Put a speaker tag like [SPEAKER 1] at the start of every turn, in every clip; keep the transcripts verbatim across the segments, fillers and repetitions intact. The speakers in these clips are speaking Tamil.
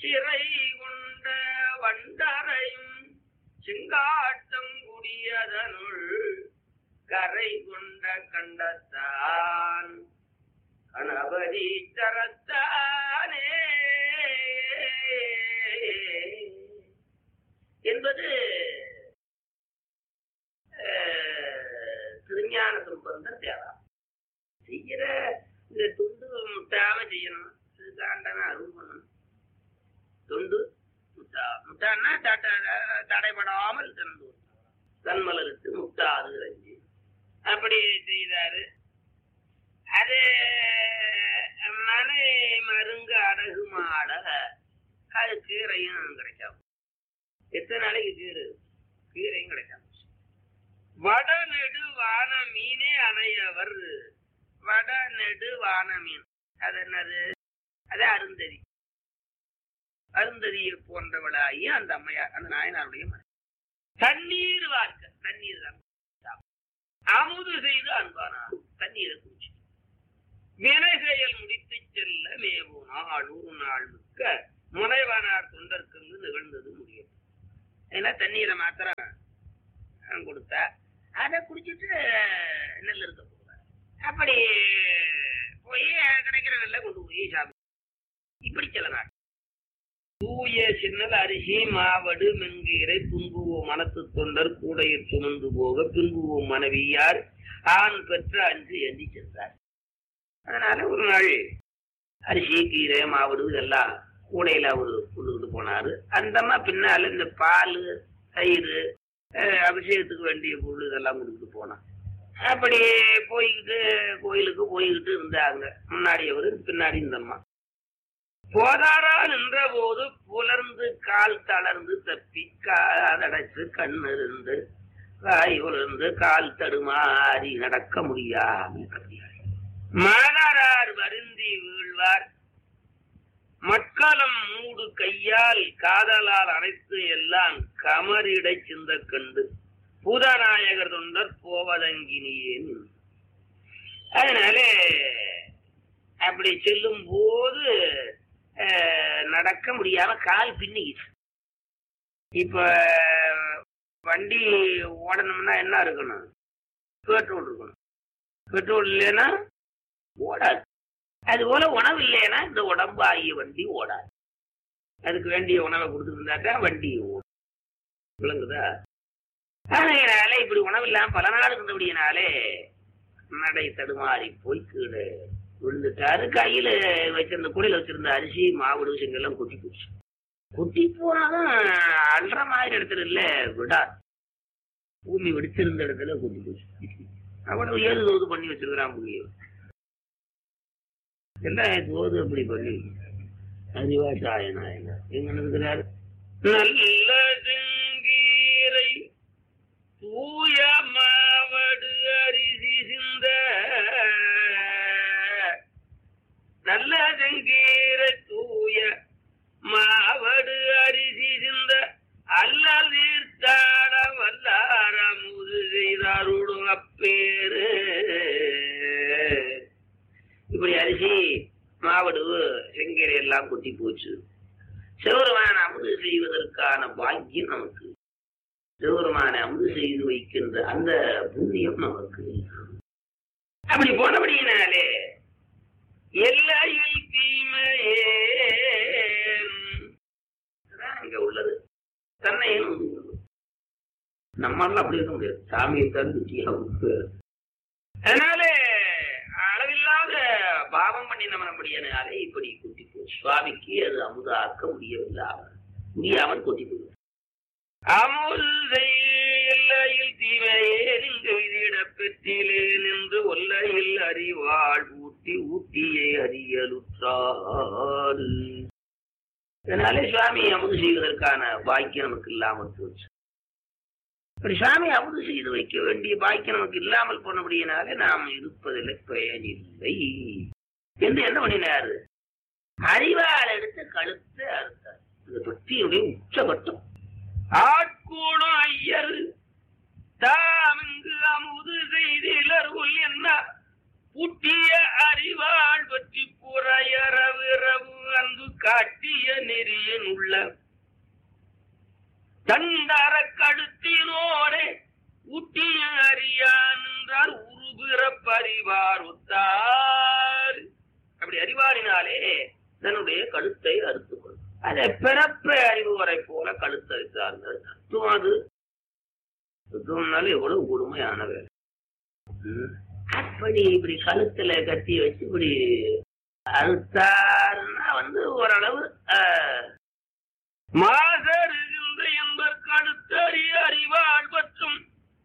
[SPEAKER 1] சிறை கொண்ட வண்டரையும் செங்காட்டம் குடியதனுள் கரை கொண்ட கண்டத்தான் கணபதி தரத்தானே என்பது திருஞான சம்பந்தர் தேவா. செய்கிற இந்த துண்டு முட்டாம செய்யணும். இதுக்காண்டன அருள் பண்ணணும். துண்டு முட்டா முட்டான்னா தடைபடாமல் திறந்து தன்மலருக்கு முட்டாது அஞ்சு அப்படி செய்தாரு. அது மனை மருங்கு அடகு மாட அது கீரையும் கிடைக்காம எத்தனை நாளைக்கு கீரை கீரையும் கிடைக்காம. வட நெடு வான மீனே அணையவர். வட நெடு வான மீன் அது என்னது? அது அருந்ததி. அருந்ததியை போன்றவளாகி அந்த அம்மையார் அந்த நாயனாருடைய மனை. தண்ணீர் வார்க்க தண்ணீர் தான் அமுது செய்து அன்பானார். தண்ணீரை குடிச்சு வினை செயல் முடித்து செல்ல மேவு நாள் ஒரு நாள் மிக்க முனைவானார் தொண்டருக்கு நிகழ்ந்தது முடியும். ஏன்னா தண்ணீரை மாத்திரம் கொடுத்தா அதை குடிச்சிட்டு நெல் இருக்க போவார். அப்படி போய் கிடைக்கிற நெல்லை கொண்டு போய் சாப்பிடு. இப்படி சில நாள் தூய சின்னல் அரிசி மாவடு மென்கீரை துன்புவோம் மனத்து தொண்டர் கூடையில் சுமந்து போக பின்புவோம் மனைவியார் ஆண் பெற்ற அன்று எண்ணி சென்றார். அதனால ஒரு நாள் அரிசி கீரை மாவடு இதெல்லாம் கூடையில அவரு கொண்டுகிட்டு போனாரு. அந்தம்மா பின்னால இந்த பால் தயிர் அபிஷேகத்துக்கு வேண்டிய பொருள் இதெல்லாம் கொண்டுகிட்டு போனான். அப்படி போய்கிட்டு கோயிலுக்கு போய்கிட்டு இருந்தாங்க. முன்னாடி அவரு பின்னாடி இந்தம்மா போதாரா நின்ற போது புலர்ந்து கால் தளர்ந்து தப்பி காதடைச்சு கண்ணு இருந்து காய் உலர்ந்து கால் தடுமாறி நடக்க முடியாமல் மானாரார் வருந்தி வீழ்வார். மட்கலம் மூடு கையால் காதலால் அனைத்து எல்லாம் கமரிடை சிந்த கண்டு பூதநாயகர் தொண்டர் போவதங்கினியேன். அதனால அப்படி செல்லும் போது நடக்க முடியாம கால் பின்னிக்கிச்சு. இப்ப வண்டி ஓடணும்னா என்ன இருக்கணும்? பெட்ரோல் இருக்கணும். பெட்ரோல் இல்லைன்னா ஓடாது. அது போல உணவு இல்லைன்னா இந்த உடம்பு ஆகிய வண்டி ஓடாது. அதுக்கு வேண்டிய உணவை கொடுத்துருந்தாதான் வண்டி ஓடும். விளங்குதா? அதனால இப்படி உணவு இல்லாம பல நாள் இருந்தபடியினாலே நடை தடுமாறி போய் கீழே விழுந்துட்டாரு. கையில வச்சிருந்த கூடையில வச்சிருந்த அரிசி மாவுடு செங்கெல்லாம் கொட்டி போச்சு. கொட்டி போனாலும் அல்ற மாதிரி இடத்துல இல்ல விடா பூமி வெடிச்சிருந்த இடத்துல கொட்டி போச்சு. அவ்வளவு ஏது தோது பண்ணி வச்சிருக்கிறான் புள்ளிய. என்ன தோது அப்படி பண்ணி அறிவா சாயனா என்ன எங்க இருக்கிறாரு? நல்ல செங்கீரை தூய மாவடு அரிசி சிந்த நல்ல செங்கீரை தூய மாவடு அரிசி சிந்த அல்லல் தீர்த்தாட வல்லார முது செய்தாருடு அப்பேரு. இப்படி அரிசி மாவடு செங்கீரை எல்லாம் கொட்டி போச்சு. சிவருமான அமுது செய்வதற்கான பாக்கியம் நமக்கு, சிவருமான அமுது செய்து வைக்கின்ற அந்த புண்ணியம் நமக்கு. அப்படி போனபடியினாலே எல்லையில் தீமையே அங்க உள்ளது தன்னையும் நம்மளால அப்படி இருக்க முடியாது. சாமியை தான் குட்டியாகும். அதனால அளவில்லாத பாவம் பண்ணி நம்ம நம்மடியாலே இப்படி குட்டி போச்சு. சுவாமிக்கு அது அமுதாக்க முடியவில்லை, முடியாமல் கொட்டி போகுது. அமுதை எல்லையில் தீமையே நின்று விதிட பெற்றிலே நின்று ஒல்லையில் அறிவாள் ஊட்டி ஊட்டியை அறியலுற்றாரு. இதனாலே சுவாமி அமுது செய்வதற்கான பாக்கியம் நமக்கு இல்லாமல் போச்சு. அப்படி சுவாமி அமுது செய்து வைக்க வேண்டிய பாக்கியம் நமக்கு இல்லாமல் போனபடியினாலே நாம் இருப்பதில்லை, பயனில்லை என்று என்ன பண்ணினாரு? அறிவால் எடுத்து கழுத்து அறுத்தார். இந்த பக்தியுடைய உச்சகட்டம். ஆட்கூடும் ஐயர் தாமிங்கு அமுது செய்திலர் என்ன புட்டிய அறிவாள் பற்றி புறையறவு அன்பு காட்டிய நெறியின் உள்ள தண்டர கழுத்தினோடே ஊட்டிய அறியான் என்றார் உருபிற பரிவார் ஒத்தார். அப்படி அறிவாரினாலே தன்னுடைய கழுத்தை அறுத்துக் கொள்ளும். அதை பிறப்ப அறிவு வரை போல கழுத்தறுத்தார்கள். தத்துவம் அது. தத்துவம்னாலும் எவ்வளவு கொடுமையான வேலை. அப்படி இப்படி கழுத்துல கத்தி வச்சு இப்படி அறுத்தாருன்னா வந்து ஓரளவு மாசருகின்ற என்பர் கழுத்தறி அறிவாள் பற்றும்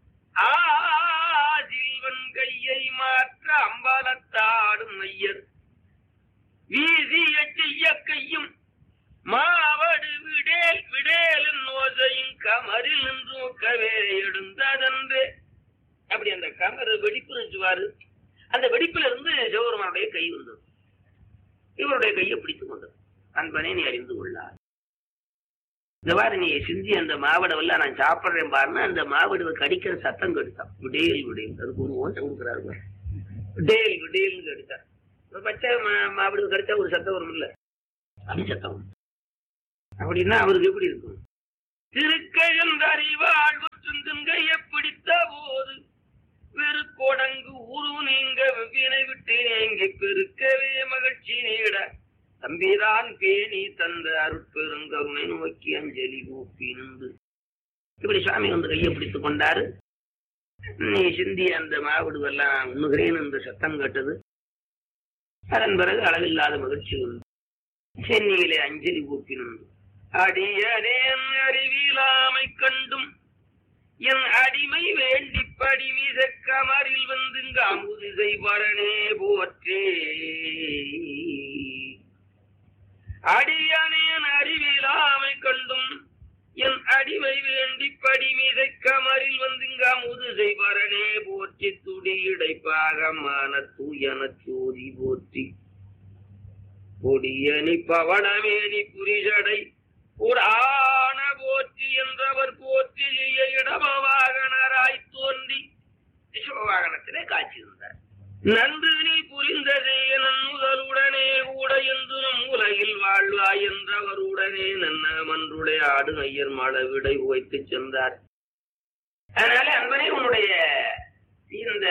[SPEAKER 1] ஆசில்வன் கையை மாற்ற அம்பலத்தாடும் ஐயர் வீசிய செய்ய கையும் மாவடு விடேல் விடேலின் நோசையும் கமரில் நின்றோக்கவே எடுந்ததன்று. அப்படி அந்த கமர் வெடிப்பு நினைச்சுவாரு. அந்த வெடிப்புல இருந்து சிவபெருமானுடைய கை வந்தது. இவருடைய கையை பிடித்துக் கொண்டது. அன்பனை நீ அறிந்து கொள்ளார். இந்த மாதிரி நீ சிந்தி அந்த மாவடவெல்லாம் நான் சாப்பிட்றேன் பாருன்னா அந்த மாவடுவை கடிக்கிற சத்தம் கெடுத்தான். விடேல் விடேல் அதுக்கு ஒரு ஓட்டம் கொடுக்குறாரு. விடேல் விடேல்னு கெடுத்தார். பச்சை மாவடுவை கடிச்சா ஒரு சத்தம் வரும் இல்ல, அப்படி சத்தம். அப்படின்னா அவருக்கு எப்படி இருக்கும்? திருக்கையந்த அறிவாள் கையை பிடித்த போது வெறு கொடங்கு உரு நீங்க வெவ்வினை விட்டு நீங்கி பெருக்கவே மகிழ்ச்சி நீட தம்பிதான் பேணி தந்த அருட்பெருங்கருணை நோக்கி அஞ்சலி கூப்பி நின்று. இப்படி சுவாமி வந்து கையை பிடித்துக் கொண்டாரு. நீ சிந்திய அந்த மாவிடுவெல்லாம் உண்ணுகிறேன் என்று சத்தம் கேட்டது. அதன் பிறகு அளவில்லாத மகிழ்ச்சி உண்டு. சென்னையிலே அஞ்சலி கூப்பி நின்று அடியனேன் அறிவிலாமை கண்டும் என் அடிமை வேண்டி படிமிச கமரில் வந்துங்க அமுதிசை பரணே போற்றே. அடியனேன் அறிவிலாமை கண்டும் என் அடிமை வேண்டி படிமிசை கமரில் வந்துங்க அமுதிசை பரணே போற்றி துடி இடைப்பாகமான தூயன சோதி போற்றி பொடியனி பவனமேனி புரிஷடை ஒரு ஆன போற்றி என்றவர் போற்றி இடமவாகனராய் தோன்றி சிவவாகனத்திலே காட்சியிருந்தார். நன்று நீ புரிந்ததே நன்முதலுடனே கூட என்று நம் உலகில் வாழ்வாய் என்றவருடனே நன்ன மன்றுளே ஆடு ஐயர் மழை விடை உவைத்து சென்றார். அதனால அன்பனே உன்னுடைய இந்த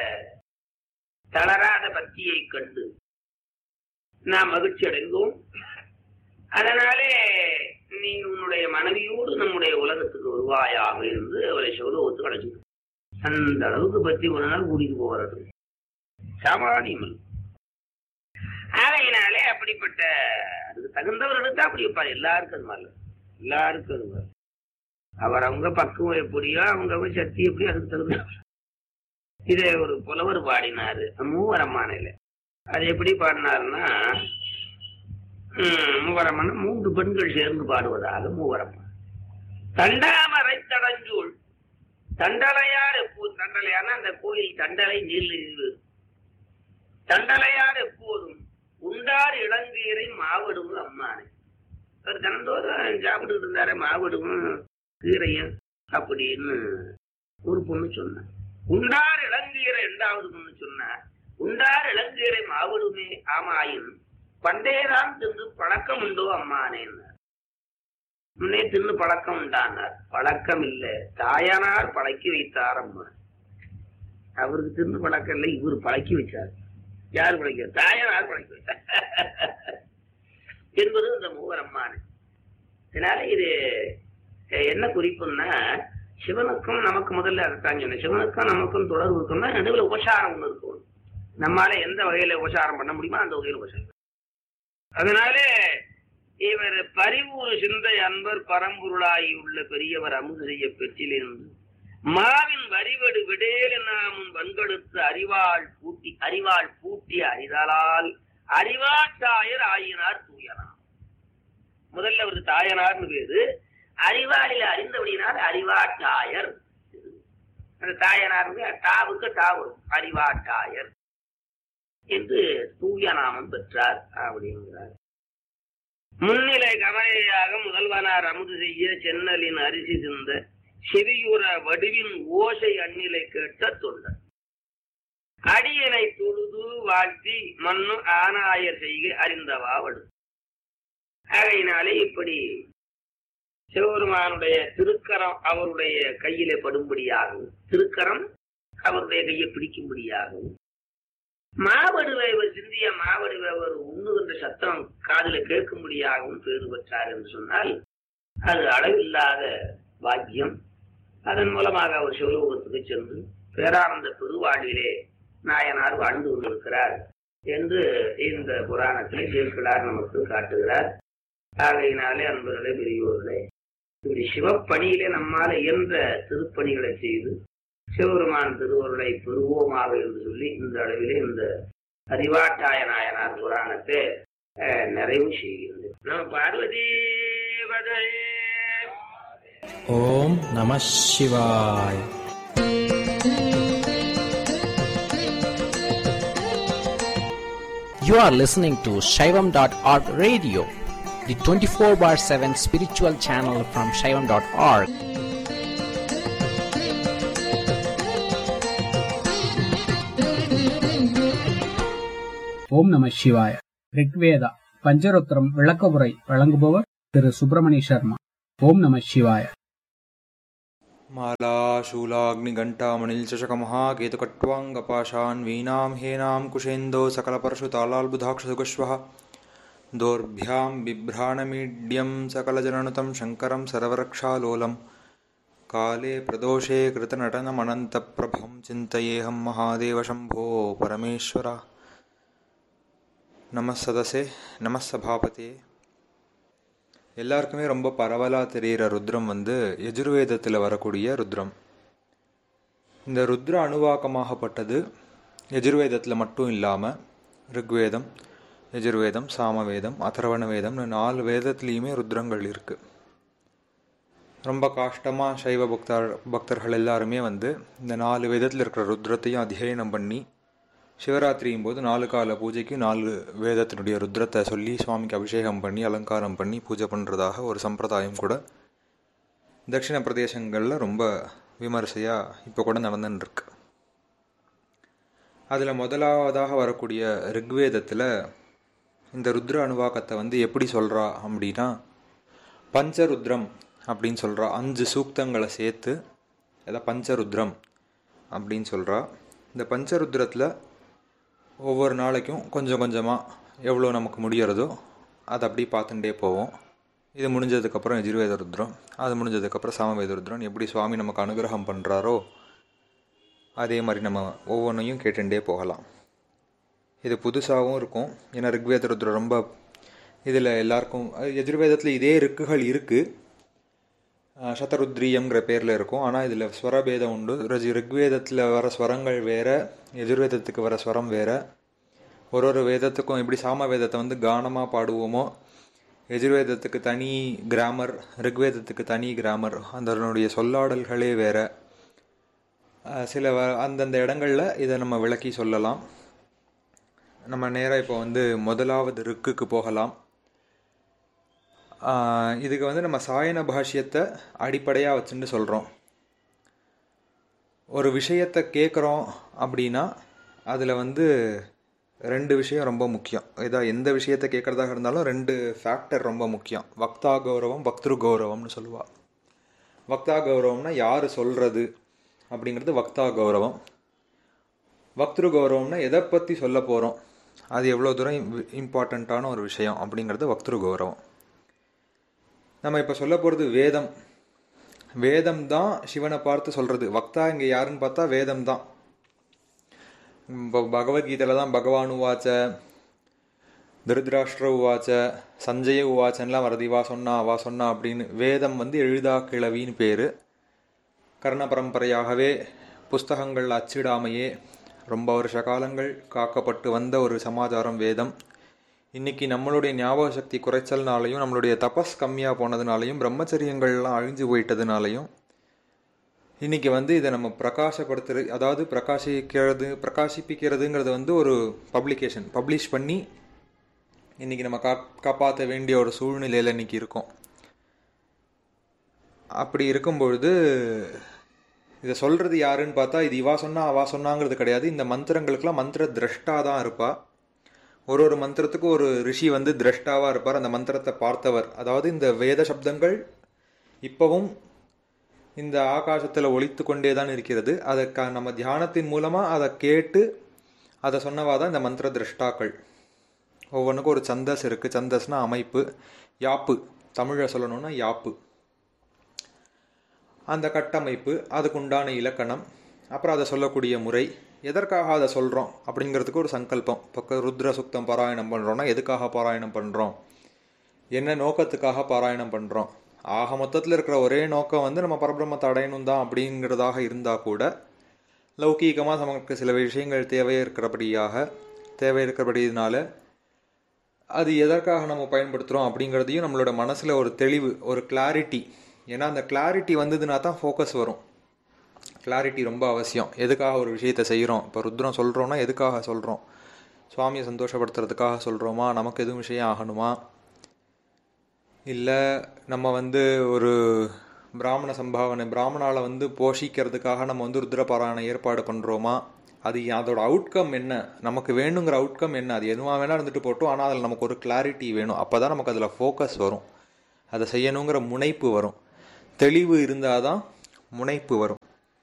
[SPEAKER 1] தளராத பக்தியை கண்டு நாம் மகிழ்ச்சி அடைந்தோம். அதனாலே நீ உன்னுடைய மனைவியோடு நம்முடைய உலகத்துக்கு வருவாயாக இருந்து அவரை சிவலோகத்துக்கு அடைச்சிட்டு அந்த அளவுக்கு பற்றி ஒரு நாள் கூட்டிட்டு போகிறது சாமானியம். ஆகையினாலே அப்படிப்பட்ட அதுக்கு தகுந்தவர்களுக்கு அப்படி வைப்பார். எல்லாருக்கும் அது மாதிரி எல்லாருக்கும் அது மாதிரி அவர் அவங்க பக்குவம் எப்படியோ அவங்க சக்தி எப்படி அதுக்கு தகுந்த. இதை ஒரு புலவர் பாடினாரு மூவரமானையில. அது எப்படி பாடினாருன்னா மூவரமான மூன்று பெண்கள் சேர்ந்து பாடுவதாக மூவரமா. தண்டாமரை தடஞ்சூள் தண்டலையார் எப்போது தண்டலையான அந்த கோயில் தண்டலை நீள் தண்டலையார் எப்போதும் உண்டார் இளங்கீரை மாவிடும் அம்மானை. அவர் தினந்தோறும் சாப்பிட்டு இருந்தார மாவிடும் கீரையும் அப்படின்னு ஒரு பொண்ணு சொன்னார். உண்டார் இளங்கீரை இரண்டாவது பொண்ணு சொன்னார். உண்டார் இளங்கீரை மாவிடுமே ஆமாயின் பண்டையதான் தின்னு பழக்கம் உண்டோ அம்மானே. முன்னே தின்னு பழக்கம் உண்டானார். பழக்கம் இல்லை, தாயானார் பழக்கி வைத்தார் அம்மா. அவருக்கு தின்னு பழக்கம் இல்லை, இவர் பழக்கி வச்சார். யார் பழக்க? தாயானார் பழக்கி வைத்தார் என்பது இந்த மூவர் அம்மானு. அதனால இது என்ன குறிப்புன்னா சிவனுக்கும் நமக்கு முதல்ல இருக்காங்க. சிவனுக்கும் நமக்கும் தொடர்பு இருக்குன்னா நடுவில் உபசாரம் ஒன்று இருக்கும். நம்மால எந்த வகையில உபசாரம் பண்ண முடியுமோ அந்த வகையில் உபசாரம். அதனாலே இவர் பரிவூறு சிந்தை அன்பர் பரம்பொருளாய் உள்ள பெரியவர் அமுது செய்ய பெற்றிலிருந்து மாவின் வரிவடு விடேல நாமும் வன்கெடுத்து அறிவாள் பூட்டி அறிவாள் பூட்டிய அறிதலால் அறிவாட்டாயர் ஆயினார் தூயனார். முதல்ல அவரு தாயனார்னு பேரு. அறிவாளில அறிந்தபடினார் அறிவாட்டாயர். அந்த தாயனார் டாவுக்கு டாவு அறிவாட்டாயர் என்று தூய நாமம் பெற்றார் அப்படிங்கிறார். முன்னிலை கமலையாக முதல்வனார் அமுது செய்ய சென்னலின் அரிசி சிந்த செவியுற வடிவின் ஓசை அந்நிலை கேட்ட தொண்டர் அடியனை தொழுது வாழ்த்தி மண்ணு ஆனாயர் செய்கை அறிந்தவா வடு ஆகையினாலே இப்படி சிவபெருமானுடைய திருக்கரம் அவருடைய கையிலே படும்படியாகவும், திருக்கரம் அவருடைய கையை பிடிக்கும்படியாகவும், மாவடுவை சிந்திய மாவடுவை அவர் உண்ணுகின்ற சத்தம் காதில கேட்கும்படியாகவும் பேறு பெற்றார் என்று சொன்னால் அது அளவில்லாத பாக்கியம். அதன் மூலமாக அவர் சிவலோகத்துக்கு சென்று பேரானந்த பெருவாழ்விலே நாயனார் வாழ்ந்து கொண்டிருக்கிறார் என்று இந்த புராணத்திலே சேர்க்கிறார் நமக்கு காட்டுகிறார். ஆகையினாலே அன்பர்களே, பெரியோர்களே, இப்படி சிவப்பணியிலே நம்மால் இயன்ற திருப்பணிகளை செய்து சிவபெருமான் திருவருளை பெறுவோமாக என்று சொல்லி இந்த அளவிலே இந்த அறிவாட்டாய நாயனார் புராணத்தை நிறைவு செய்கிறது. நம்ம பார்வதி
[SPEAKER 2] ஓம் நம சிவாய். You are listening to Shaivam dot org radio, the twenty-four bar seven spiritual channel from Shaivam dot org.
[SPEAKER 3] ஓம் நம சிவாய. ரிக்வேதா பஞ்சருத்ரம் விளக்கவுரை வழங்குபவர் திரு சுப்பிரமணிய சர்மா. ஓம் நம சிவாய.
[SPEAKER 4] மாலா சூலாக்னிகண்டாமணில் சஷகமஹாகேதுகட்வாங்கபாஷான் வீணாம் ஹேனாம் குஷேந்தோ சகலபரஷு தாளால்புதாக்ஷசுகஸ்வஹ தோர்பியாம் பிப்ராணமீட்யம் சகலஜனனுதம் சங்கரம் சரவரக்ஷாலோலம் காலே பிரதோஷே கிருதநடனமனந்தப்ரபம் சிந்தயேஹம் மகாதேவ சம்போ பரமேஸ்வரா. நமஸ்ததசே நமஸ்தபாபதே. எல்லாருக்குமே ரொம்ப பரவலாக தெரிகிற ருத்ரம் வந்து யஜுர்வேதத்தில் வரக்கூடிய ருத்ரம். இந்த ருத்ர அணுவாக்கமாகப்பட்டது யஜுர்வேதத்தில் மட்டும் இல்லாமல் ரிக்வேதம், யஜுர்வேதம், சாமவேதம், அதர்வண வேதம்னு நாலு வேதத்துலேயுமே ருத்ரங்கள் இருக்குது. ரொம்ப காஷ்டமாக சைவ பக்தர் பக்தர்கள் எல்லாருமே வந்து இந்த நாலு வேதத்தில் இருக்கிற ருத்ரத்தையும் அத்தியனம் பண்ணி சிவராத்திரியும் போது நாலு கால பூஜைக்கு நாலு வேதத்தினுடைய ருத்ரத்தை சொல்லி சுவாமிக்கு அபிஷேகம் பண்ணி அலங்காரம் பண்ணி பூஜை பண்ணுறதாக ஒரு சம்பிரதாயம் கூட தட்சிண பிரதேசங்களில் ரொம்ப விமரிசையாக இப்போ கூட நடந்துட்டுருக்கு. அதில் முதலாவதாக வரக்கூடிய ரிக்வேதத்தில் இந்த ருத்ர அணுவாக்கத்தை வந்து எப்படி சொல்கிறா அப்படின்னா, பஞ்சருத்ரம் அப்படின்னு சொல்கிறா. அஞ்சு சூக்தங்களை சேர்த்து எதாவது பஞ்சருத்ரம் அப்படின்னு சொல்கிறா. இந்த பஞ்சருத்ரத்தில் ஒவ்வொரு நாளைக்கும் கொஞ்சம் கொஞ்சமாக எவ்வளோ நமக்கு முடிகிறதோ அதை அப்படி பார்த்துட்டே போவோம். இது முடிஞ்சதுக்கப்புறம் யஜுர்வேத ருத்ரம், அது முடிஞ்சதுக்கப்புறம் சாமவேத ருத்ரம். எப்படி சுவாமி நமக்கு அனுகிரகம் பண்ணுறாரோ அதே மாதிரி நம்ம ஒவ்வொன்றையும் கேட்டுட்டே போகலாம். இது புதுசாகவும் இருக்கும். ஏன்னா ரிக்வேத ருத்ரம் ரொம்ப இதில் எல்லாருக்கும், யஜுர்வேதத்தில் இதே ரிக்குகள் இருக்குது, சதருத்ரியம்ங்கிற பேரில் இருக்கும். ஆனால் இதில் ஸ்வரபேதம் உண்டு. ரிக்வேதத்தில் வர ஸ்வரங்கள் வேறு, யஜுர்வேதத்துக்கு வர ஸ்வரம் வேறு. ஒரு ஒரு வேதத்துக்கும் எப்படி சாம வேதத்தை வந்து கானமாக பாடுவோமோ, யஜுர்வேதத்துக்கு தனி கிராமர், ரிக்வேதத்துக்கு தனி கிராமர், அதனுடைய சொல்லாடல்களே வேறு. சில வ அந்தந்த இடங்களில் இதை நம்ம விளக்கி சொல்லலாம். நம்ம நேராக இப்போ வந்து முதலாவது ரிக்குக்கு போகலாம். இதுக்கு வந்து நம்ம சாயன பாஷ்யத்தை அடிப்படையாக வச்சுட்டு சொல்கிறோம். ஒரு விஷயத்தை கேட்குறோம் அப்படின்னா அதில் வந்து ரெண்டு விஷயம் ரொம்ப முக்கியம். இதாக எந்த விஷயத்தை கேட்குறதாக இருந்தாலும் ரெண்டு ஃபேக்டர் ரொம்ப முக்கியம். வக்தா கௌரவம், பக்திரு கௌரவம்னு சொல்லுவாள். வக்தா கௌரவம்னா யார் சொல்கிறது அப்படிங்கிறது வக்தா கௌரவம். பக்திரு கௌரவம்னா எதை பற்றி சொல்ல போகிறோம், அது எவ்வளோ தூரம் இம்பார்ட்டண்ட்டான ஒரு விஷயம் அப்படிங்கிறது பக்திரு கௌரவம். நம்ம இப்போ சொல்ல போகிறது வேதம். வேதம் தான் சிவனை பார்த்து சொல்கிறது. வக்தா இங்கே யாருன்னு பார்த்தா வேதம் தான். இப்போ பகவத்கீதையில் தான் பகவான் உவாச்ச, திருதராஷ்டிர உவாச்ச, சஞ்சய உவாச்சன்லாம் வருது. வா சொன்னா வா சொன்னா அப்படின்னு. வேதம் வந்து எழுதா கிழவின்னு பேர். கர்ண பரம்பரையாகவே புஸ்தகங்கள் அச்சிடாமையே ரொம்ப வருஷ காலங்கள் காக்கப்பட்டு வந்த ஒரு சமாச்சாரம் வேதம். இன்றைக்கி நம்மளுடைய ஞாபக சக்தி குறைச்சல்னாலையும், நம்மளுடைய தபஸ் கம்மியாக போனதுனாலையும், பிரம்மச்சரியங்கள்லாம் அழிஞ்சு போயிட்டதுனாலையும் இன்றைக்கி வந்து இதை நம்ம பிரகாசப்படுத்துறது, அதாவது பிரகாசிக்கிறது பிரகாசிப்பிக்கிறதுங்கிறது வந்து ஒரு பப்ளிகேஷன் பப்ளிஷ் பண்ணி இன்றைக்கி நம்ம கா காப்பாற்ற வேண்டிய ஒரு சூழ்நிலையில் இன்றைக்கி இருக்கோம். அப்படி இருக்கும்பொழுது இதை சொல்கிறது யாருன்னு பார்த்தா இது இவா சொன்னா அவா சொன்னாங்கிறது கிடையாது. இந்த மந்திரங்களுக்கெல்லாம் மந்திர திரஷ்டா தான் இருப்பா. ஒரு ஒரு மந்திரத்துக்கும் ஒரு ரிஷி வந்து திரஷ்டாவாக இருப்பார், அந்த மந்திரத்தை பார்த்தவர். அதாவது இந்த வேத சப்தங்கள் இப்போவும் இந்த ஆகாசத்தில் ஒலித்து கொண்டே தான் இருக்கிறது. அதை க நம்ம தியானத்தின் மூலமாக அதை கேட்டு அதை சொன்னவா தான் இந்த மந்திர திரஷ்டாக்கள். ஒவ்வொன்றுக்கும் ஒரு சந்தஸ் இருக்குது. சந்தஸ்னா அமைப்பு, யாப்பு தமிழை சொல்லணும்னா யாப்பு, அந்த கட்டமைப்பு, அதுக்குண்டான இலக்கணம், அப்புறம் அதை சொல்லக்கூடிய முறை, எதற்காக அதை சொல்கிறோம் அப்படிங்கிறதுக்கு ஒரு சங்கல்பம். இப்போ ருத்ர சுக்தம் பாராயணம் பண்ணுறோன்னா எதுக்காக பாராயணம் பண்ணுறோம், என்ன நோக்கத்துக்காக பாராயணம் பண்ணுறோம். ஆக மொத்தத்தில் இருக்கிற ஒரே நோக்கம் வந்து நம்ம பரபிரம்மத்தை அடையணும் தான் அப்படிங்கிறதாக இருந்தால் கூட லௌகீகமாக நமக்கு சில விஷயங்கள் தேவை இருக்கிறபடியாக தேவை இருக்கிறபடினால அது எதற்காக நம்ம பயன்படுத்துகிறோம் அப்படிங்கிறதையும் நம்மளோட மனசில் ஒரு தெளிவு, ஒரு கிளாரிட்டி. ஏன்னா அந்த கிளாரிட்டி வந்ததுன்னா தான் ஃபோக்கஸ் வரும். கிளாரிட்டி ரொம்ப அவசியம். எதுக்காக ஒரு விஷயத்தை செய்கிறோம், இப்போ ருத்ரம் சொல்கிறோன்னா எதுக்காக சொல்கிறோம், சுவாமியை சந்தோஷப்படுத்துறதுக்காக சொல்கிறோமா, நமக்கு எதுவும் விஷயம் ஆகணுமா, இல்லை நம்ம வந்து ஒரு பிராமண சம்பாவனை பிராமணால் வந்து போஷிக்கிறதுக்காக நம்ம வந்து ருத்ரபாராயண ஏற்பாடு பண்ணுறோமா, அது அதோட அவுட்கம் என்ன, நமக்கு வேணுங்கிற அவுட்கம் என்ன, அது எதுவாக வேணால் இருந்துட்டு போட்டோம், ஆனால் அதில் நமக்கு ஒரு கிளாரிட்டி வேணும். அப்போ தான் நமக்கு அதில் ஃபோக்கஸ் வரும், அதை செய்யணுங்கிற முனைப்பு வரும். தெளிவு இருந்தால் தான் முனைப்பு வரும்.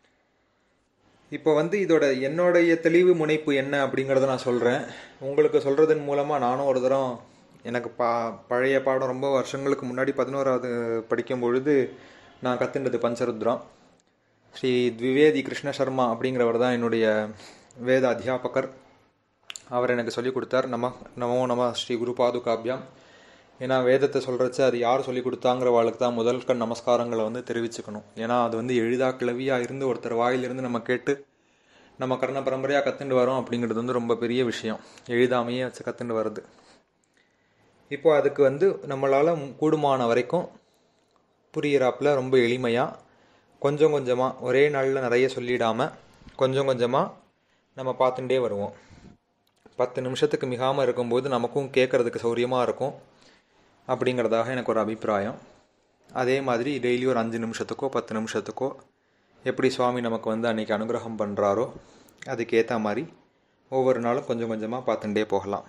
[SPEAKER 4] இப்போ வந்து இதோட என்னுடைய தெளிவு முனைப்பு என்ன அப்படிங்கிறத நான் சொல்கிறேன். உங்களுக்கு சொல்கிறதன் மூலமாக நானும் ஒரு தரம் எனக்கு பா பழைய பாடம் ரொம்ப வருஷங்களுக்கு முன்னாடி பதினோராவது படிக்கும் பொழுது நான் கற்றுண்டது பஞ்சருத்ரம். ஸ்ரீ த்விவேதி கிருஷ்ண சர்மா அப்படிங்கிறவர் தான் என்னுடைய வேத அத்தியாபகர். அவர் எனக்கு சொல்லிக் கொடுத்தார். நம நமோ நம ஸ்ரீ குரு பாதுகாபியாம். ஏன்னா வேதத்தை சொல்கிறச்சு அது யார் சொல்லிக் கொடுத்தாங்கிற வாழ்க்கை தான் முதல் கண் நமஸ்காரங்களை வந்து தெரிவிச்சுக்கணும். ஏன்னா அது வந்து எளிதா கிளவியாக இருந்து ஒருத்தர் வாயிலிருந்து நம்ம கேட்டு நம்ம கர்ண பரம்பரையாக கற்றுண்டு வரோம் அப்படிங்கிறது வந்து ரொம்ப பெரிய விஷயம். எளிதாமையே வச்சு கற்றுண்டு வருது. இப்போ அதுக்கு வந்து நம்மளால் கூடுமான வரைக்கும் புரியிறாப்பில் ரொம்ப எளிமையாக கொஞ்சம் கொஞ்சமாக ஒரே நாளில் நிறைய சொல்லிடாமல் கொஞ்சம் கொஞ்சமாக நம்ம பார்த்துட்டே வருவோம். பத்து நிமிஷத்துக்கு மிகாமல் இருக்கும்போது நமக்கும் கேட்குறதுக்கு சௌரியமாக இருக்கும் அப்படிங்கிறதாக எனக்கு ஒரு அபிப்பிராயம். அதே மாதிரி டெய்லி ஒரு அஞ்சு நிமிஷத்துக்கோ பத்து நிமிஷத்துக்கோ எப்படி சுவாமி நமக்கு வந்து அன்றைக்கி அனுகிரகம் பண்ணுறாரோ அதுக்கேற்ற மாதிரி ஒவ்வொரு நாளும் கொஞ்சம் கொஞ்சமாக பார்த்துட்டே போகலாம்.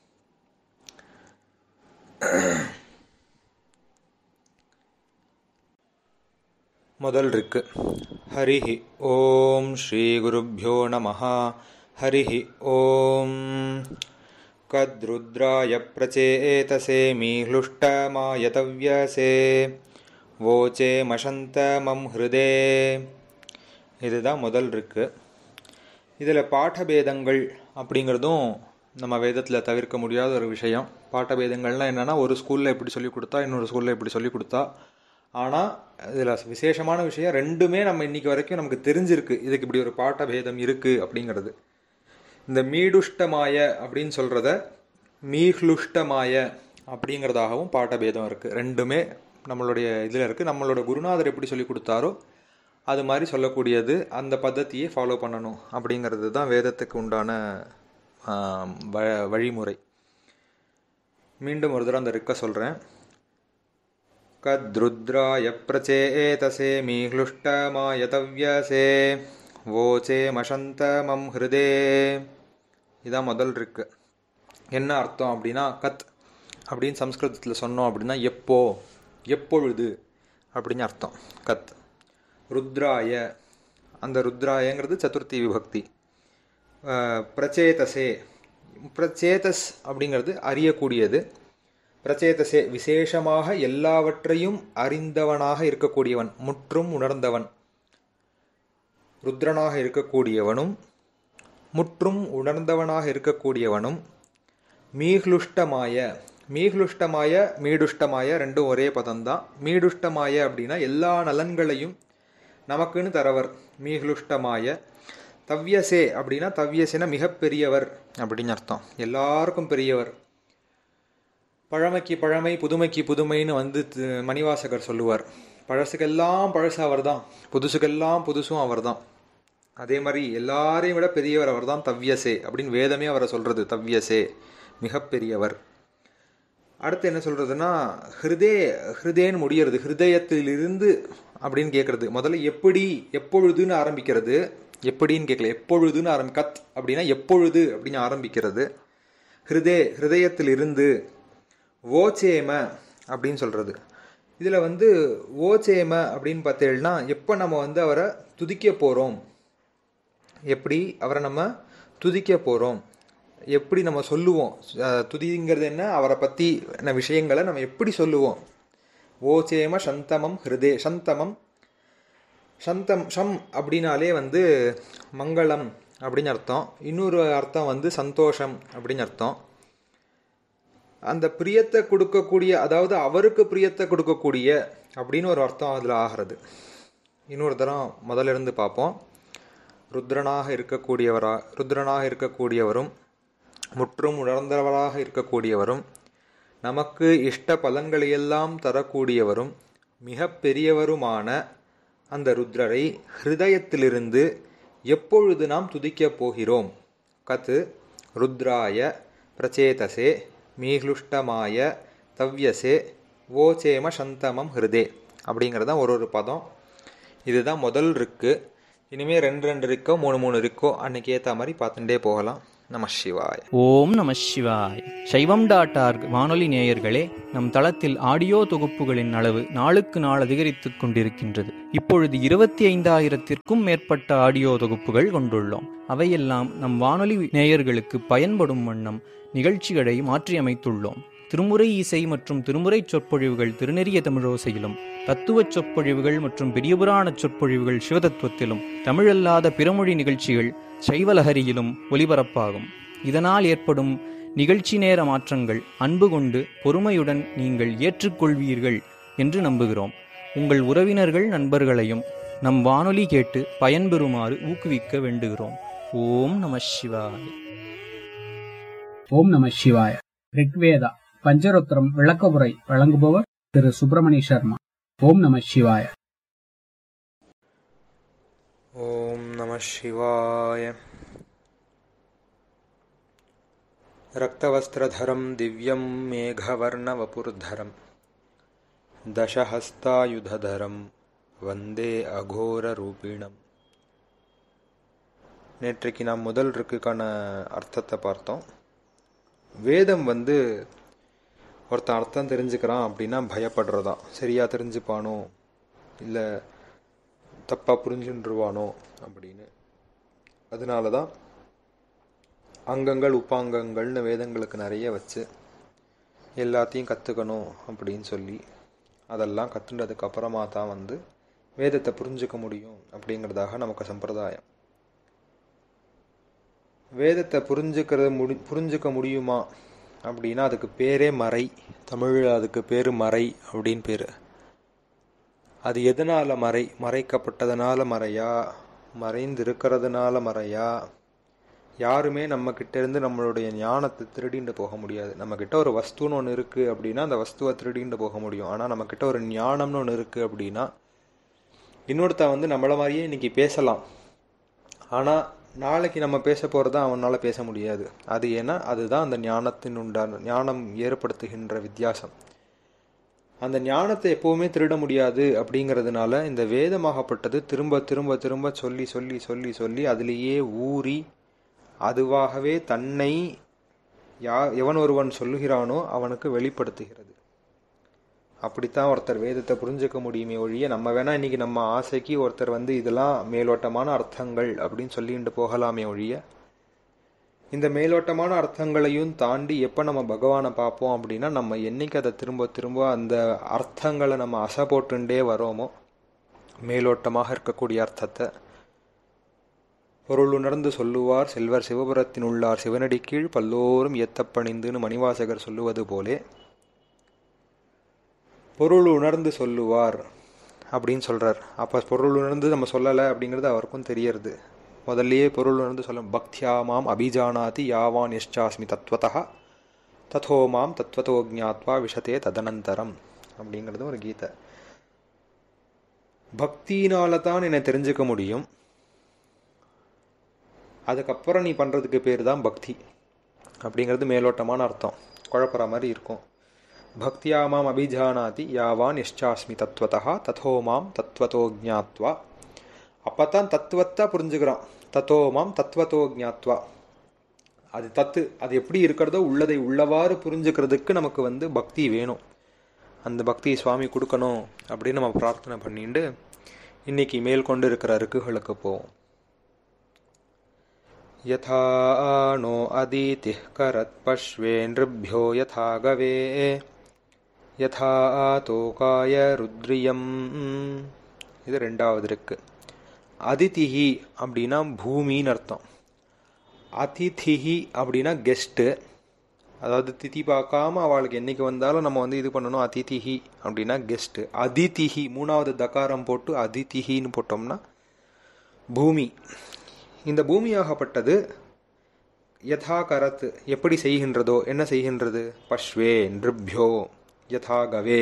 [SPEAKER 4] முதல் இருக்கு. ஹரிஹி ஓம் ஸ்ரீ குருப்யோ நமஹ. ஹரிஹி ஓம் கத்ருத்ராய பிரச்சேதசே மீஹ்லுஷ்டமாயதவ்யசே வோச்சே மஷந்த மம் ஹிருதே. இதுதான் முதல் இருக்கு. இதில் பாடபேதங்கள் அப்படிங்கிறதும் நம்ம வேதத்தில் தவிர்க்க முடியாத ஒரு விஷயம். பாடபேதங்கள்னால் என்னென்னா, ஒரு ஸ்கூலில் எப்படி சொல்லிக் கொடுத்தா இன்னொரு ஸ்கூலில் எப்படி சொல்லிக் கொடுத்தா. ஆனால் இதில் விசேஷமான விஷயம் ரெண்டுமே நம்ம இன்றைக்கி வரைக்கும் நமக்கு தெரிஞ்சிருக்கு, இதுக்கு இப்படி ஒரு பாடபேதம் இருக்குது அப்படிங்கிறது. இந்த மீடுஷ்டமாய அப்படின்னு சொல்கிறத மீஹ்லுஷ்டமாய அப்படிங்கிறதாகவும் பாடபேதம் இருக்குது. ரெண்டுமே நம்மளுடைய இதில் இருக்குது. நம்மளோட குருநாதர் எப்படி சொல்லி கொடுத்தாரோ அது மாதிரி சொல்லக்கூடியது, அந்த பద్ధதியை ஃபாலோ பண்ணணும் அப்படிங்கிறது தான் வேதத்துக்கு உண்டான வழிமுறை. மீண்டும் ஒரு தடவை அந்த ரிக்க சொல்கிறேன். கத்ருத்ராய பிரச்சேதசே மீஹ்லுஷ்டமாயதவ்யசே வோச்சே மஷந்த மம் ஹிருதே. இதான் முதல் இருக்கு. என்ன அர்த்தம் அப்படின்னா, கத் அப்படின்னு சம்ஸ்கிருதத்தில் சொன்னோம் அப்படின்னா எப்போ, எப்பொழுது அப்படின்னு அர்த்தம். கத். ருத்ராய, அந்த ருத்ராயங்கிறது சதுர்த்தி விபக்தி. பிரச்சேதசே, பிரச்சேதஸ் அப்படிங்கிறது அறியக்கூடியது. பிரச்சேதசே விசேஷமாக எல்லாவற்றையும் அறிந்தவனாக இருக்கக்கூடியவன், முற்றும் உணர்ந்தவன். ருத்ரனாக இருக்கக்கூடியவனும் முற்றும் உணர்ந்தவனாக இருக்கக்கூடியவனும் மீஹ்லுஷ்டமாய, மீஹ்லுஷ்டமாய மீடுஷ்டமாய ரெண்டும் ஒரே பதம்தான். மீடுஷ்டமாய அப்படின்னா எல்லா நலன்களையும் நமக்குன்னு தரவர் மீஹ்லுஷ்டமாய. தவ்யசே அப்படின்னா, தவ்யசேனா மிகப்பெரியவர் அப்படின்னு அர்த்தம், எல்லாருக்கும் பெரியவர். பழமைக்கு பழமை புதுமைக்கு புதுமைன்னு வந்து மணிவாசகர் சொல்லுவார். பழசுக்கெல்லாம் பழசு அவர் தான், புதுசுக்கெல்லாம் புதுசும் அவர் தான். அதே மாதிரி எல்லாரையும் விட பெரியவர் அவர் தான் தவ்யசே அப்படின்னு வேதமே அவரை சொல்கிறது. தவ்யசே மிகப்பெரியவர். அடுத்து என்ன சொல்கிறதுனா, ஹிருதே, ஹிருதேன்னு முடிகிறது, ஹிருதயத்திலிருந்து அப்படின்னு கேட்குறது. முதல்ல எப்படி, எப்பொழுதுன்னு ஆரம்பிக்கிறது. எப்படின்னு கேட்கல, எப்பொழுதுன்னு ஆரம்பி, கத் அப்படின்னா எப்பொழுது அப்படின்னு ஆரம்பிக்கிறது. ஹிருதே ஹிருதயத்தில் இருந்து, ஓச்சேம அப்படின்னு சொல்கிறது. இதில் வந்து ஓச்சேம அப்படின்னு பார்த்தீங்கன்னா எப்போ நம்ம வந்து அவரை துதிக்க போகிறோம், எப்படி அவரை நம்ம துதிக்க போகிறோம், எப்படி நம்ம சொல்லுவோம். துதிங்கிறது என்ன, அவரை பற்றி விஷயங்களை நம்ம எப்படி சொல்லுவோம். ஓச்சேம சந்தமம் ஹிருதே. சந்தமம் சந்தம் ஷம் அப்படின்னாலே வந்து மங்களம் அப்படின்னு அர்த்தம். இன்னொரு அர்த்தம் வந்து சந்தோஷம் அப்படின்னு அர்த்தம். அந்த பிரியத்தை கொடுக்கக்கூடிய, அதாவது அவருக்கு பிரியத்தை கொடுக்கக்கூடிய அப்படின்னு ஒரு அர்த்தம் அதில் ஆகிறது. இன்னொரு தரம் முதல்ல இருந்து பார்ப்போம். ருத்ரனாக இருக்கக்கூடியவரா ருத்ரனாக இருக்கக்கூடியவரும் முற்றும் உணர்ந்தவராக இருக்கக்கூடியவரும் நமக்கு இஷ்ட பலன்களையெல்லாம் தரக்கூடியவரும் மிக பெரியவருமான அந்த ருத்ரரை ஹிருதயத்திலிருந்து எப்பொழுது நாம் துதிக்கப் போகிறோம். கத் ருத்ராய பிரச்சேதசே மீஹ்லுஷ்டமாய தவ்யசே ஓச்சேம சந்தமம் ஹிருதே அப்படிங்கிறது தான் ஒரு ஒரு பதம். இதுதான் முதல் இருக்கு. இனிமேல் ரெண்டு ரெண்டு இருக்கோ மூணு மூணு இருக்கோ அன்னைக்கு ஏற்ற மாதிரி பார்த்துட்டே போகலாம். நம சிவாய்.
[SPEAKER 5] ஓம் நம சிவாய். சைவம் டாட் ஆர்க் வானொலி நேயர்களே, நம் தளத்தில் ஆடியோ தொகுப்புகளின் அளவு நாளுக்கு நாள் அதிகரித்துக் கொண்டிருக்கின்றது. இப்பொழுது இருபத்தி ஐந்தாயிரத்திற்கும் மேற்பட்ட ஆடியோ தொகுப்புகள் கொண்டுள்ளோம். அவையெல்லாம் நம் வானொலி நேயர்களுக்கு பயன்படும் வண்ணம் நிகழ்ச்சிகளை மாற்றியமைத்துள்ளோம். திருமுறை இசை மற்றும் திருமுறை சொற்பொழிவுகள் திருநெறிய தமிழோசையிலும், தத்துவச் சொற்பொழிவுகள் மற்றும் பெரியபுராண சொற்பொழிவுகள் சிவதத்துவத்திலும், தமிழல்லாத பிறமொழி நிகழ்ச்சிகள் சைவலஹரியிலும் ஒலிபரப்பாகும். இதனால் ஏற்படும் நிகழ்ச்சி நேர மாற்றங்கள் அன்பு கொண்டு பொறுமையுடன் நீங்கள் ஏற்றுக்கொள்வீர்கள் என்று நம்புகிறோம். உங்கள் உறவினர்கள் நண்பர்களையும் நம் வானொலி கேட்டு பயன்பெறுமாறு ஊக்குவிக்க வேண்டுகிறோம். ஓம் நம சிவாய.
[SPEAKER 3] ஓம் நம சிவாய. ரிக்வேதா பஞ்சரோத்திரம் விளக்கவுரை வழங்குபவர் திரு சுப்பிரமணி சர்மா. ஓம் நம சிவாய.
[SPEAKER 4] ஓம் நம சிவாய. ரக்தவஸ்திரதரம் திவ்யம் மேகவர்ணவபுர்தரம் தசஹஸ்தாயுதரம் வந்தே அகோர ரூபிணம். நேற்றைக்கு நாம் முதல் இருக்குக்கான அர்த்தத்தை பார்த்தோம். வேதம் வந்து ஒருத்தன் அர்த்தம் தெரிஞ்சுக்கிறான் அப்படின்னா பயப்படுறதா, சரியா தெரிஞ்சுப்பானோ இல்லை தப்பாக புரிஞ்சுருவானோ அப்படின்னு. அதனால தான் அங்கங்கள் உப்பாங்கங்கள்னு வேதங்களுக்கு நிறைய வச்சு எல்லாத்தையும் கற்றுக்கணும் அப்படின்னு சொல்லி அதெல்லாம் கற்றுன்றதுக்கு அப்புறமா தான் வந்து வேதத்தை புரிஞ்சுக்க முடியும் அப்படிங்கிறதாக நமக்கு சம்பிரதாயம். வேதத்தை புரிஞ்சுக்கிறது முடி புரிஞ்சுக்க முடியுமா அப்படின்னா அதுக்கு பேரே மறை. தமிழில் அதுக்கு பேர் மறை அப்படின்னு பேர். அது எதனால் மறை? மறைக்கப்பட்டதுனால மறையா, மறைந்து இருக்கிறதுனால மறையா? யாருமே நம்மக்கிட்ட இருந்து நம்மளுடைய ஞானத்தை திருடிண்டு போக முடியாது. நம்மக்கிட்ட ஒரு வஸ்துன்னு ஒன்று இருக்குது அப்படின்னா அந்த வஸ்துவை திருடிண்டு போக முடியும். ஆனால் நம்மக்கிட்ட ஒரு ஞானம்னு ஒன்று இருக்குது அப்படின்னா இன்னொருத்த வந்து நம்மள மாதிரியே இன்னைக்கு பேசலாம், ஆனால் நாளைக்கு நம்ம பேச போகிறத அவனால் பேச முடியாது. அது ஏன்னா அதுதான் அந்த ஞானத்தின் உண்டான ஞானம் ஏற்படுத்துகின்ற வித்தியாசம். அந்த ஞானத்தை எப்போவுமே திருட முடியாது. அப்படிங்கிறதுனால இந்த வேதமாகப்பட்டது திரும்ப திரும்ப திரும்ப சொல்லி சொல்லி சொல்லி சொல்லி அதிலேயே ஊறி அதுவாகவே தன்னை யா எவன் ஒருவன் சொல்லுகிறானோ அவனுக்கு வெளிப்படுத்துகிறது. அப்படித்தான் ஒருத்தர் வேதத்தை புரிஞ்சுக்க முடியுமே ஒழிய நம்ம வேணா இன்னைக்கு நம்ம ஆசைக்கு ஒருத்தர் வந்து இதெல்லாம் மேலோட்டமான அர்த்தங்கள் அப்படின்னு சொல்லிட்டு போகலாமே ஒழிய இந்த மேலோட்டமான அர்த்தங்களையும் தாண்டி எப்போ நம்ம பகவானை பார்ப்போம் அப்படின்னா நம்ம என்னைக்கு அதை திரும்ப திரும்ப அந்த அர்த்தங்களை நம்ம அசை போட்டுண்டே வரோமோ, மேலோட்டமாக இருக்கக்கூடிய அர்த்தத்தை பொருள் உணர்ந்து சொல்லுவார் செல்வர் சிவபுரத்தின் உள்ளார் சிவனடி கீழ் பல்லோரும் ஏத்தப்பணிந்துன்னு மணிவாசகர் சொல்லுவது போலே பொருள் உணர்ந்து சொல்லுவார் அப்படின்னு சொல்கிறார். அப்போ பொருள் உணர்ந்து நம்ம சொல்லலை அப்படிங்கிறது அவருக்கும் தெரியறது. முதல்லையே பொருள் உணர்ந்து சொல்ல பக்தியா மாம் அபிஜானாதி யாவான் யஷ்சாஸ்மி தத்வதா ததோ மாம் தத்வதோ ஜ்ஞாத்வா விஷதே ததனந்தரம் அப்படிங்கிறது ஒரு கீதை. பக்தினால தான் என்னை தெரிஞ்சுக்க முடியும், அதுக்கப்புறம் நீ பண்ணுறதுக்கு பேர் தான் பக்தி அப்படிங்கிறது மேலோட்டமான அர்த்தம். குழப்பற மாதிரி இருக்கும். பக்தியா மாம் அபிஜானாதி யாவான் யஷ்சாஸ்மி தத்வதா ததோ மாம் தத்வதோ ஜ்ஞாத்வா. அப்போ தான் தத்துவத்தை புரிஞ்சுக்கிறான். தத்தோ மாம் தத்வதோ ஜ்ஞாத்வா. அது தத்து அது எப்படி இருக்கிறதோ உள்ளதை உள்ளவாறு புரிஞ்சுக்கிறதுக்கு நமக்கு வந்து பக்தி வேணும். அந்த பக்தியை சுவாமி கொடுக்கணும் அப்படின்னு நம்ம பிரார்த்தனை பண்ணிட்டு இன்னைக்கு மேல் கொண்டு இருக்கிற ருக்குகளுக்கு போவோம். யதா நோ அதீதி கரத் பஷ்வே நிருப்யோ யதா கவே யதா தோகாய ருத்ரியம். இது ரெண்டாவது இருக்கு. அதிதிஹி அப்படின்னா பூமின்னு அர்த்தம். அதிதிஹி அப்படின்னா கெஸ்ட்டு, அதாவது திதி பார்க்காம அவளுக்கு என்னைக்கு வந்தாலும் நம்ம வந்து இது பண்ணணும். அதிதிஹி அப்படின்னா கெஸ்ட்டு. அதிதிஹி மூணாவது தகாரம் போட்டு அதிதிஹின்னு போட்டோம்னா பூமி. இந்த பூமியாகப்பட்டது யதா கரத் எப்படி செய்கின்றதோ, என்ன செய்கின்றது? பஷ்வே நிருப்யோ யதா கவே,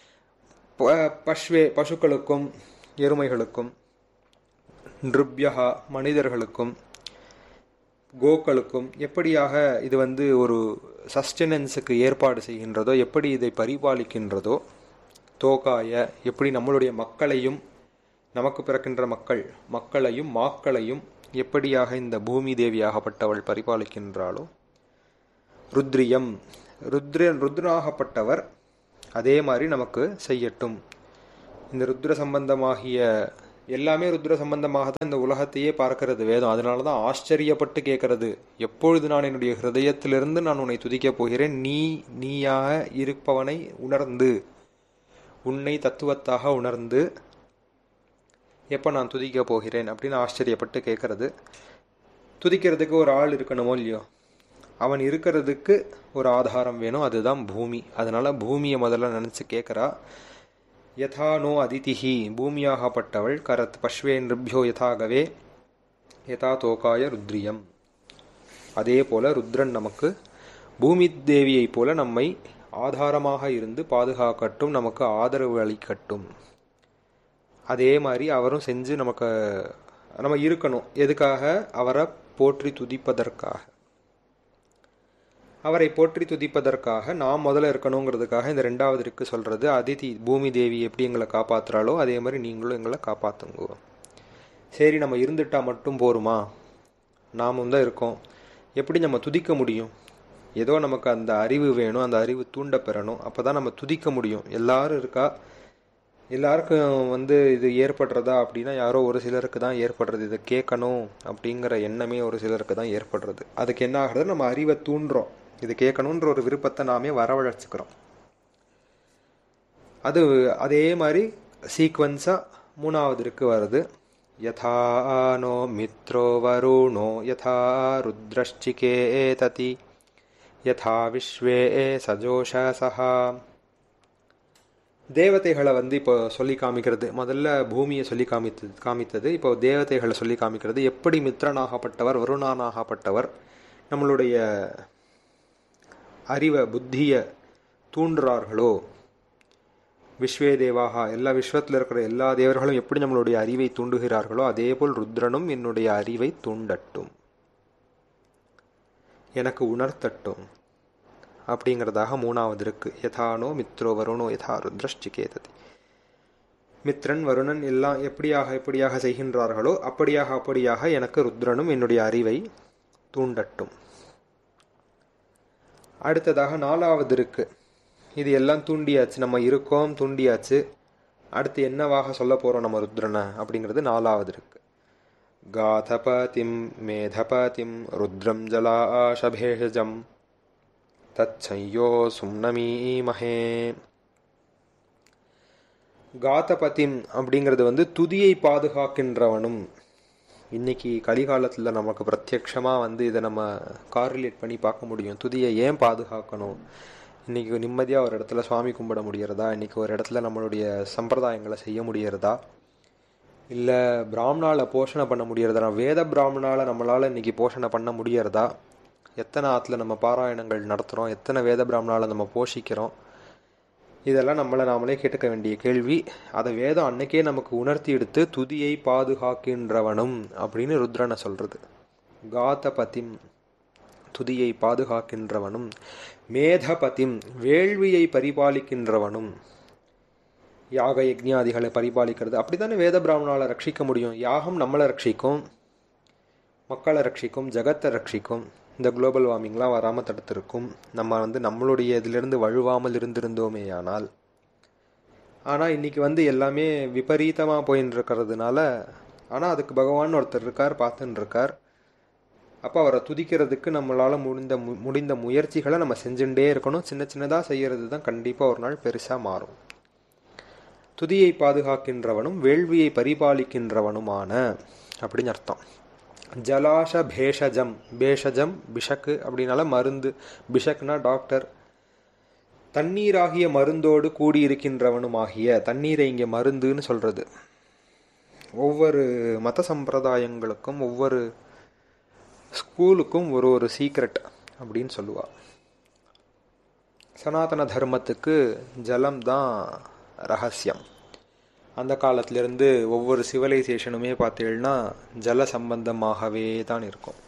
[SPEAKER 4] பஷ்வே பசுக்களுக்கும் எருமைகளுக்கும், நிருப்யா மனிதர்களுக்கும், கோக்களுக்கும் எப்படியாக இது வந்து ஒரு சஸ்டெனன்ஸுக்கு ஏற்பாடு செய்கின்றதோ, எப்படி இதை பரிபாலிக்கின்றதோ, தோகாய எப்படி நம்மளுடைய மக்களையும் நமக்கு பிறக்கின்ற மக்கள் மக்களையும் மாக்களையும் எப்படியாக இந்த பூமி தேவியாகப்பட்டவள் பரிபாலிக்கின்றாளோ, ருத்ரியம் ருத்ர ருத்ராகப்பட்டவர் அதே மாதிரி நமக்கு செய்யட்டும். இந்த ருத்ர சம்பந்தமாகிய எல்லாமே ருத்ர சம்பந்தமாக தான் இந்த உலகத்தையே பார்க்கிறது வேதம். அதனால தான் ஆச்சரியப்பட்டு கேட்கறது, எப்பொழுது நான் என்னுடைய ஹிருதயத்திலிருந்து நான் உன்னை துதிக்கப் போகிறேன், நீ நீயாக இருப்பவனை உணர்ந்து, உன்னை தத்துவத்தாக உணர்ந்து எப்போ நான் துதிக்க போகிறேன் அப்படின்னு ஆச்சரியப்பட்டு கேட்கறது. துதிக்கிறதுக்கு ஒரு ஆள் இருக்கணுமோ இல்லையோ, அவன் இருக்கிறதுக்கு ஒரு ஆதாரம் வேணும், அதுதான் பூமி. அதனால பூமியை முதல்ல நினச்சி கேட்குறா. யதா நோ அதிதிஹி பூமியாகப்பட்டவள் கரத் பஷ்வே நிருப்யோ யதா கவே யதா தோகாய ருத்ரியம். அதே போல ருத்ரன் நமக்கு பூமி தேவியைப் போல நம்மை ஆதாரமாக இருந்து பாதுகாக்கட்டும், நமக்கு ஆதரவு அளிக்கட்டும். அதே மாதிரி அவரும் செஞ்சு நமக்கு நம்ம இருக்கணும். எதுக்காக? அவரை போற்றி துதிப்பதற்காக. அவரை போற்றி துதிப்பதற்காக நாம் முதல்ல இருக்கணுங்கிறதுக்காக இந்த ரெண்டாவது இருக்கு சொல்றது. அதிதி பூமி தேவி எப்படி எங்களை காப்பாத்துறாளோ அதே மாதிரி நீங்களும் எங்களை காப்பாத்துங்க. சரி, நம்ம இருந்துட்டா மட்டும் போருமா? நாமும் தான் இருக்கோம், எப்படி நம்ம துதிக்க முடியும்? ஏதோ நமக்கு அந்த அறிவு வேணும், அந்த அறிவு தூண்ட பெறணும், அப்போதான் நம்ம துதிக்க முடியும். எல்லாரும் இருக்கா, எல்லாருக்கும் வந்து இது ஏற்படுறதா அப்படின்னா யாரோ ஒரு சிலருக்கு தான் ஏற்படுறது. இதை கேட்கணும் அப்படிங்கிற எண்ணமே ஒரு சிலருக்கு தான் ஏற்படுறது. அதுக்கு என்ன ஆகுறது? நம்ம அறிவை தூண்டுறோம், இது கேட்கணுன்ற ஒரு விருப்பத்தை நாமே வரவழைச்சுக்கிறோம். அது அதே மாதிரி சீக்வன்ஸாக மூணாவது இருக்கு வருது. யதா நோ மித்ரோ வருணோ யதா ருத்ரஷ்சிகேததி யதா விஸ்வே சஜோஷசஹா. தேவதைகளை வந்து இப்போ சொல்லி காமிக்கிறது. முதல்ல பூமியை சொல்லி காமித்தது காமித்தது இப்போ தேவதைகளை சொல்லி காமிக்கிறது. எப்படி மித்ரனாகப்பட்டவர் வருணானாகப்பட்டவர் நம்மளுடைய அறிவை புத்தியை தூண்டுறார்களோ, விஸ்வே தேவாகா எல்லா விஸ்வத்தில் இருக்கிற எல்லா தேவர்களும் எப்படி நம்மளுடைய அறிவை தூண்டுகிறார்களோ அதே போல் ருத்ரனும் என்னுடைய அறிவை தூண்டட்டும், எனக்கு உணர்த்தட்டும் அப்படிங்கிறதாக மூணாவது இருக்கு. யதானோ மித்ரோ வருணோ யதா ருத்ரஷ்சிகேததி. மித்ரன் வருணன் எல்லாம் எப்படியாக எப்படியாக செய்கின்றார்களோ அப்படியாக அப்படியாக எனக்கு ருத்ரனும் என்னுடைய அறிவை தூண்டட்டும். அடுத்ததாக நாலாவது இருக்கு. இது எல்லாம் தூண்டியாச்சு, நம்ம இருக்கோம், தூண்டியாச்சு. அடுத்து என்னவாக சொல்ல போறோம் நம்ம ருத்ரனை அப்படிங்கிறது நாலாவது இருக்கு. காதபதிம் மேதபதிம் ருத்ரம் ஜலாஷபேஷஜம் தச்சையோ சும்னமீமஹே. காதபதிம் அப்படிங்கிறது வந்து துதியை பாதுகாக்கின்றவனும். இன்னைக்கு கலிகாலத்தில் நமக்கு பிரத்யக்ஷமாக வந்து இதை நம்ம காரிலேட் பண்ணி பார்க்க முடியும். துதியை ஏன் பாதுகாக்கணும்? இன்னைக்கு நிம்மதியாக ஒரு இடத்துல சுவாமி கும்பிட முடியறதா? இன்னைக்கு ஒரு இடத்துல நம்மளுடைய சம்பிரதாயங்களை செய்ய முடியறதா? இல்லை பிராமணால போஷணை பண்ண முடியறதா? வேத பிராமணால நம்மளால் இன்னைக்கு போஷணை பண்ண முடியறதா? எத்தனை ஆற்றுல நம்ம பாராயணங்கள் நடத்துகிறோம், எத்தனை வேத பிராமணால நம்ம போஷிக்கிறோம்? இதெல்லாம் நம்மளை நாமளே கேட்டுக்க வேண்டிய கேள்வி. அதை வேதம் அன்னைக்கே நமக்கு உணர்த்தி எடுத்து துதியை பாதுகாக்கின்றவனும் அப்படின்னு ருத்ரனை சொல்றது. காதபதிம் துதியை பாதுகாக்கின்றவனும், மேதபதிம் வேள்வியை பரிபாலிக்கின்றவனும், யாக யஜ்ஞாதிகளை பரிபாலிக்கிறது. அப்படித்தானே வேத பிராமணால ரட்சிக்க முடியும். யாகம் நம்மளை ரட்சிக்கும், மக்களை ரட்சிக்கும், ஜகத்தை ரட்சிக்கும். இந்த குளோபல் வார்மிங்லாம் வராமல் தடுத்திருக்கும். நம்ம வந்து நம்மளுடைய இதிலிருந்து வழுவாமல் இருந்திருந்தோமே ஆனால். ஆனால் இன்றைக்கி வந்து எல்லாமே விபரீதமாக போயின்னு இருக்கிறதுனால, ஆனால் அதுக்கு பகவான் ஒருத்தர் இருக்கார், பார்த்துன்னு இருக்கார். அப்போ அவரை துதிக்கிறதுக்கு நம்மளால் முடிந்த மு முடிந்த முயற்சிகளை நம்ம செஞ்சுட்டே இருக்கணும். சின்ன சின்னதாக செய்கிறது தான் கண்டிப்பாக ஒரு நாள் பெருசாக மாறும். துதியை பாதுகாக்கின்றவனும் வேள்வியை பரிபாலிக்கின்றவனுமான அப்படின்னு அர்த்தம். ஜலாஷ பேஷஜம், பேஷஜம் பிஷக்கு அப்படின்னால மருந்து, பிஷக்னா டாக்டர். தண்ணீராகிய மருந்தோடு கூடியிருக்கின்றவனுமாகிய, தண்ணீரை இங்கே மருந்துன்னு சொல்கிறது. ஒவ்வொரு மத சம்பிரதாயங்களுக்கும் ஒவ்வொரு ஸ்கூலுக்கும் ஒரு ஒரு சீக்ரெட் அப்படின்னு சொல்லுவாள். சனாதன தர்மத்துக்கு ஜலம் தான் ரகசியம். அந்த காலத்திலேருந்து ஒவ்வொரு சிவிலைசேஷனுமே பார்த்தீங்கன்னா ஜல சம்பந்தமாகவே தான் இருக்கும்.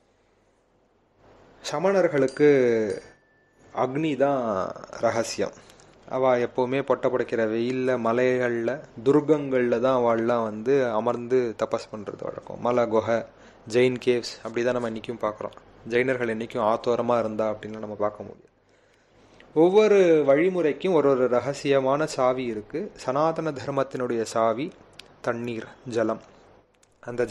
[SPEAKER 4] சமணர்களுக்கு அக்னி தான் ரகசியம். அவள் எப்போவுமே பொட்டை புடைக்கிற வெயிலில், மலைகளில், துர்கங்களில் தான் அவள்லாம் வந்து அமர்ந்து தபஸ் பண்ணுறது வழக்கம். மலை குகை, ஜெயின் கேவ்ஸ் அப்படி தான் நம்ம இன்றைக்கும் பார்க்குறோம். ஜெயினர்கள் என்றைக்கும் ஆத்தோரமாக இருந்தா அப்படின்னு நம்ம பார்க்க முடியும். ஒவ்வொரு வழிமுறைக்கும் ஒரு ஒரு ரகசியமான சாவி இருக்குது. சனாதன தர்மத்தினுடைய சாவி தண்ணீர், ஜலம். அந்த